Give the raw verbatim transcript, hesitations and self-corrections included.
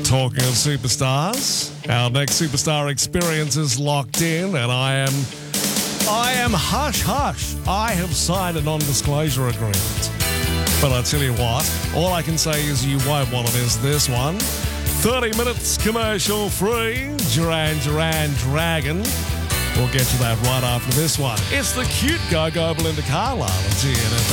Talking of superstars, our next superstar experience is locked in, and I am, I am hush hush. I have signed a non-disclosure agreement. But I tell you what, all I can say is you won't want to miss this one. thirty minutes commercial free. Duran Duran Dragon. We'll get to that right after this one. It's the cute Go-Go Belinda Carlisle at G N F M.